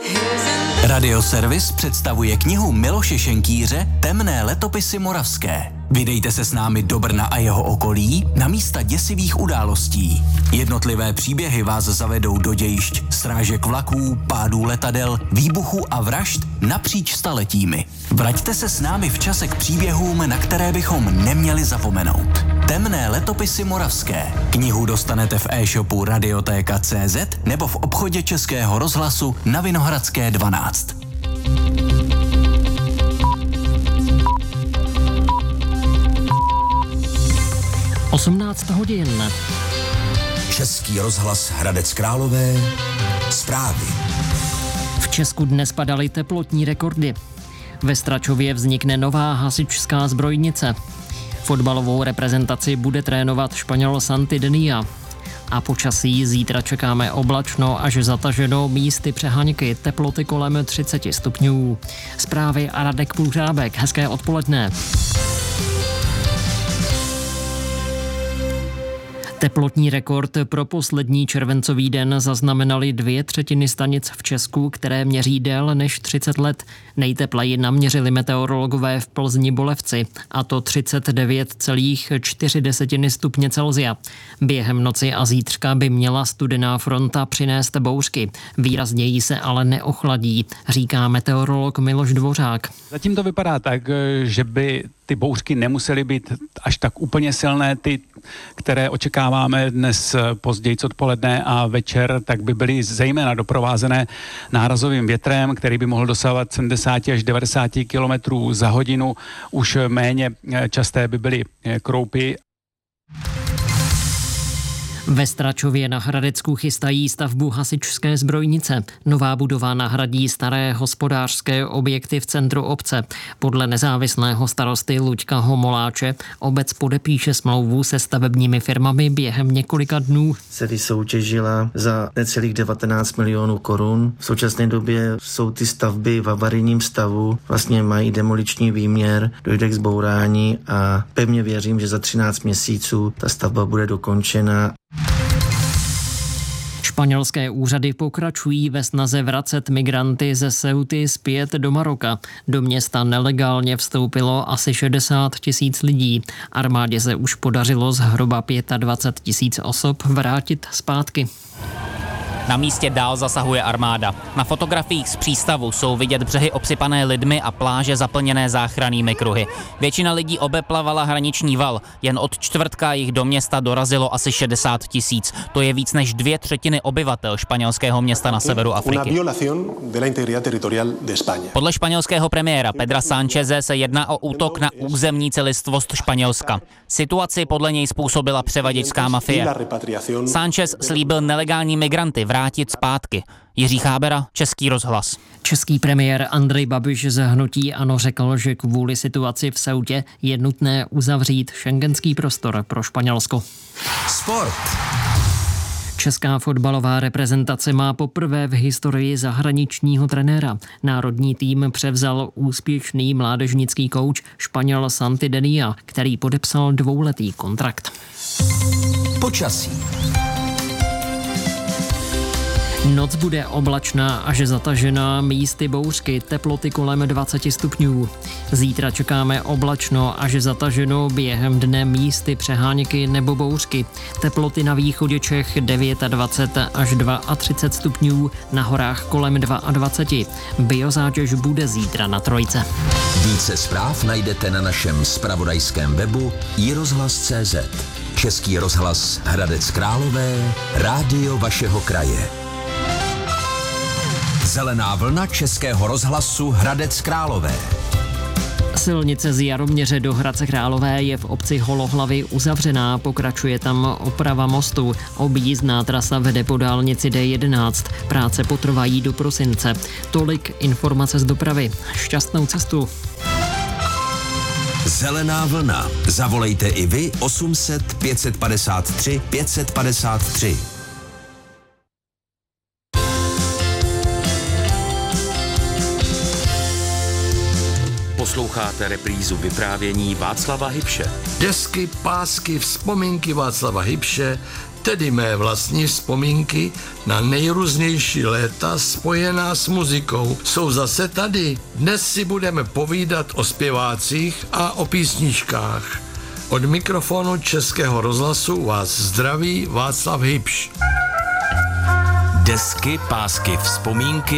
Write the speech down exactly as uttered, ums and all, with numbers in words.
Radioservis představuje knihu Miloše Šenkýře Temné letopisy moravské. Vydejte se s námi do Brna a jeho okolí na místa děsivých událostí. Jednotlivé příběhy vás zavedou do dějišť srážek vlaků, pádů letadel, výbuchů a vražd napříč staletími. Vraťte se s námi v čase k příběhům, na které bychom neměli zapomenout. Temné letopisy moravské. Knihu dostanete v e-shopu Radiotéka tečka cé zet nebo v obchodě Českého rozhlasu na Vinohradské dvanáct. osmnáct hodin. Český rozhlas Hradec Králové. Zprávy. V Česku dnes padaly teplotní rekordy. Ve Stračově vznikne nová hasičská zbrojnice. Fotbalovou reprezentaci bude trénovat Španěl Santi Denia. A počasí zítra čekáme oblačno až zataženo, místy přeháňky, teploty kolem třicet stupňů. Zprávy a Radek Půřábek. Hezké odpoledne. Teplotní rekord pro poslední červencový den zaznamenaly dvě třetiny stanic v Česku, které měří déle než třicet let. Nejtepleji naměřili meteorologové v Plzni Bolevci, a to třicet devět celá čtyři stupně Celsia. Během noci a zítřka by měla studená fronta přinést bouřky. Výrazněji se ale neochladí, říká meteorolog Miloš Dvořák. Zatím to vypadá tak, že by ty bouřky nemusely být až tak úplně silné, ty, které očekáváme dnes později odpoledne a večer, tak by byly zejména doprovázené nárazovým větrem, který by mohl dosahovat sedmdesát až devadesát kilometrů za hodinu. Už méně časté by byly kroupy. Ve Stračově na Hradecku chystají stavbu hasičské zbrojnice. Nová budova nahradí staré hospodářské objekty v centru obce. Podle nezávislého starosty Luďka Homoláče obec podepíše smlouvu se stavebními firmami během několika dnů. Se vysoutěžila za necelých devatenáct milionů korun. V současné době jsou ty stavby v avarijním stavu, vlastně mají demoliční výměr, dojde k zbourání a pevně věřím, že za třináct měsíců ta stavba bude dokončena. Španělské úřady pokračují ve snaze vracet migranty ze Ceuty zpět do Maroka. Do města nelegálně vstoupilo asi šedesát tisíc lidí. Armádě se už podařilo zhruba dvacet pět tisíc osob vrátit zpátky. Na místě dál zasahuje armáda. Na fotografiích z přístavu jsou vidět břehy obsypané lidmi a pláže zaplněné záchrannými kruhy. Většina lidí obeplavala hraniční val. Jen od čtvrtka jich do města dorazilo asi šedesát tisíc. To je víc než dvě třetiny obyvatel španělského města na severu Afriky. Podle španělského premiéra Pedra Sáncheze se jedná o útok na územní celistvost Španělska. Situaci podle něj způsobila převaděčská mafie. Sánchez slíbil nelegální migranty vrátit zpátky. Jiří Chábera, Český rozhlas. Český premiér Andrej Babiš z hnutí ANO řekl, že kvůli situaci v Ceutě je nutné uzavřít schengenský prostor pro Španělsko. Sport. Česká fotbalová reprezentace má poprvé v historii zahraničního trenéra. Národní tým převzal úspěšný mládežnický kouč Španěl Santi Denia, který podepsal dvouletý kontrakt. Počasí. Noc bude oblačná až zatažená, místy bouřky, teploty kolem dvacet stupňů. Zítra čekáme oblačno až zataženo, během dne místy přeháňky nebo bouřky. Teploty na východě Čech dvacet devět až třicet dva stupňů, na horách kolem dvacet dva. Biozátěž bude zítra na trojce. Více zpráv najdete na našem zpravodajském webu i rozhlas tečka cé zet. Český rozhlas Hradec Králové, rádio vašeho kraje. Zelená vlna Českého rozhlasu Hradec Králové. Silnice z Jaroměře do Hradce Králové je v obci Holohlavy uzavřená, pokračuje tam oprava mostu. Objízdná trasa vede po dálnici D jedenáct. Práce potrvají do prosince. Tolik informace z dopravy. Šťastnou cestu. Zelená vlna. Zavolejte i vy osm set pět padesát tři pět padesát tři. Posloucháte reprízu vyprávění Václava Hybše. Desky, pásky, vzpomínky Václava Hybše, tedy mé vlastní vzpomínky na nejrůznější léta spojená s muzikou, jsou zase tady. Dnes si budeme povídat o zpěvácích a o písničkách. Od mikrofonu Českého rozhlasu vás zdraví Václav Hybš. Desky, pásky, vzpomínky